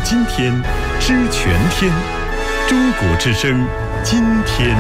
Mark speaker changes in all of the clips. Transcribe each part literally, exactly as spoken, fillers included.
Speaker 1: 今天，知全天。中国之声，今天。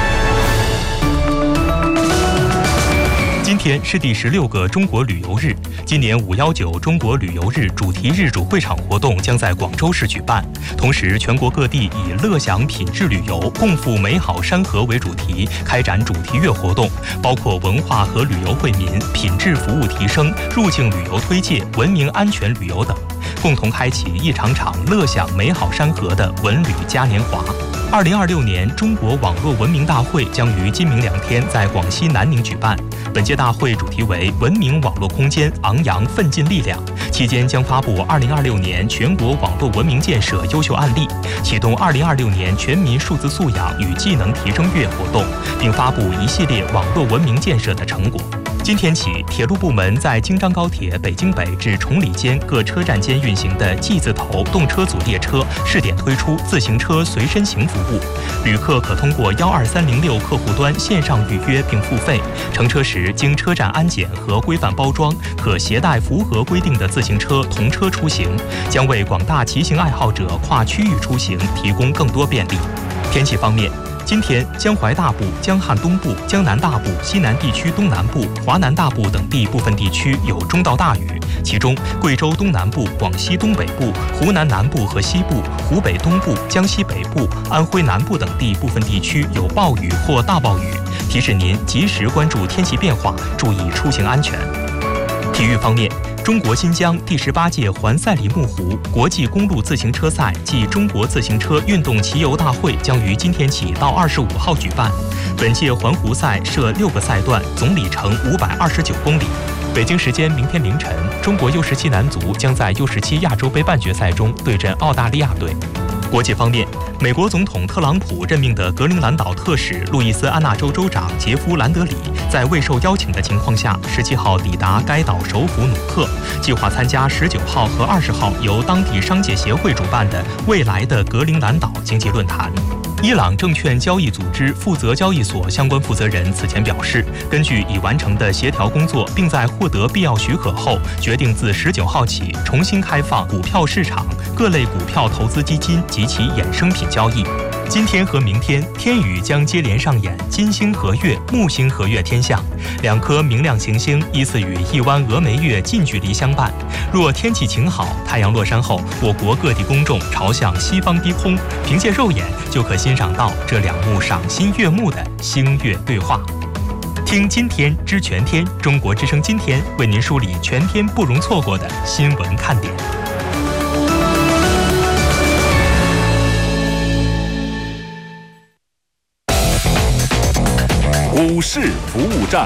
Speaker 1: 今天是第十六个中国旅游日。今年五一九中国旅游日主题日主会场活动将在广州市举办，同时全国各地以乐享品质旅游、共赴美好山河为主题开展主题月活动，包括文化和旅游惠民、品质服务提升、入境旅游推介、文明安全旅游等，共同开启一场场乐享美好山河的文旅嘉年华。二零二六年中国网络文明大会将于今明两天在广西南宁举办。本届大会主题为文明网络空间，昂扬奋进力量。期间将发布二零二六年全国网络文明建设优秀案例，启动二零二六年全民数字素养与技能提升月活动，并发布一系列网络文明建设的成果。今天起，铁路部门在京张高铁北京北至崇礼间各车站间运行的 G 字头动车组列车试点推出自行车随身行服务，旅客可通过幺二三零六客户端线上预约并付费，乘车时经车站安检和规范包装，可携带符合规定的自行车同车出行，将为广大骑行爱好者跨区域出行提供更多便利。天气方面，今天，江淮大部、江汉东部、江南大部、西南地区东南部、华南大部等地部分地区有中到大雨，其中贵州东南部、广西东北部、湖南南部和西部、湖北东部、江西北部、安徽南部等地部分地区有暴雨或大暴雨，提示您及时关注天气变化，注意出行安全。体育方面，中国新疆第十八届环赛里木湖国际公路自行车赛暨中国自行车运动骑游大会将于今天起到二十五号举办。本届环湖赛设六个赛段，总里程五百二十九公里。北京时间明天凌晨，中国 U 十七男足将在 U 十七亚洲杯半决赛中对阵澳大利亚队。国际方面，美国总统特朗普任命的格陵兰岛特使路易斯安那州州长杰夫·兰德里，在未受邀请的情况下，十七号抵达该岛首府努克，计划参加十九号和二十号由当地商界协会主办的未来的格陵兰岛经济论坛。伊朗证券交易组织负责交易所相关负责人此前表示，根据已完成的协调工作，并在获得必要许可后，决定自十九号起重新开放股票市场、各类股票投资基金及其衍生品交易。今天和明天，天宇将接连上演金星合月、木星合月天象，两颗明亮行星依次与一弯峨眉月近距离相伴。若天气晴好，太阳落山后，我国各地公众朝向西方低空，凭借肉眼就可欣赏到这两幕赏心悦目的星月对话。听今天知全天，中国之声今天为您梳理全天不容错过的新闻看点。
Speaker 2: 股市服务站，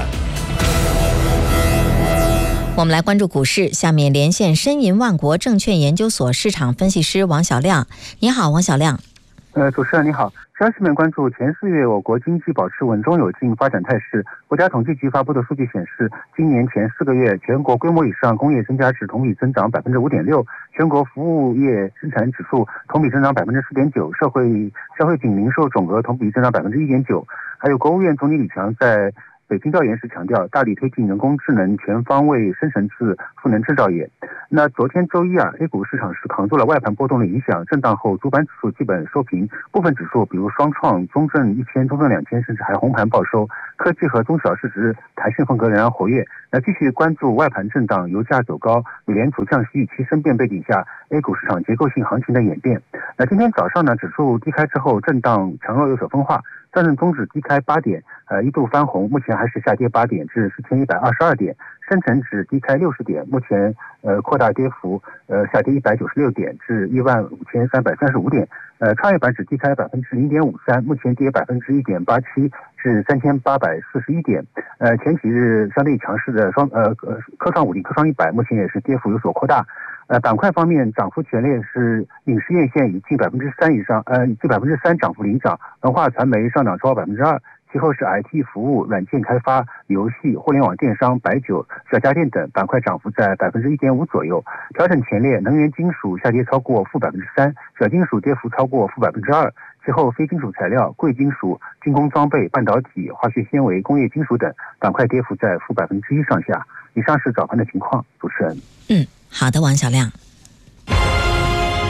Speaker 3: 我们来关注股市。下面连线申银万国证券研究所市场分析师王小亮。你好，王小亮。
Speaker 4: 呃，主持人你好。消息面关注前四月我国经济保持稳中有进发展态势。国家统计局发布的数据显示，今年前四个月全国规模以上工业增加值同比增长百分之五点六，全国服务业生产指数同比增长百分之四点九，社会消费品零售总额同比增长百分之一点九。还有国务院总理李强在北京调研时强调，大力推进人工智能全方位深层次赋能制造业。那昨天周一啊 ，A 股市场是扛住了外盘波动的影响，震荡后主板指数基本收平，部分指数比如双创、中证一千、中证两千，甚至还红盘报收。科技和中小市值弹性风格仍然活跃。那继续关注外盘震荡、油价走高、美联储降息预期生变背景下 ，A 股市场结构性行情的演变。那今天早上呢，指数低开之后震荡强弱有所分化。上证综指低开八点，呃，一度翻红，目前还是下跌八点至四千一百二十二点。深成指低开六十点，目前呃扩大跌幅，呃下跌一百九十六点至一万五千三百三十五点。呃，创业板指低开百分之零点五三，目前跌百分之一点八七至三千八百四十一点。呃，前几日相对强势的双呃呃科创五零、科创一百，目前也是跌幅有所扩大。呃，板块方面，涨幅前列是影视院线以近百分之三以上，呃，近百分之三涨幅领涨，文化传媒上涨超过百分之二，其后是 I T 服务、软件开发、游戏、互联网电商、白酒、小家电等板块涨幅在百分之一点五左右。调整前列，能源金属下跌超过负百分之三，小金属跌幅超过负百分之二，其后非金属材料、贵金属、军工装备、半导体、化学纤维、工业金属等板块跌幅在负百分之一上下。以上是早盘的情况，主持人。
Speaker 3: 嗯，好的，王小亮。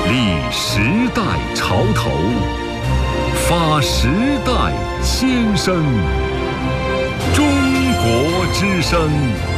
Speaker 2: 立时代潮头，发时代先声。中国之声。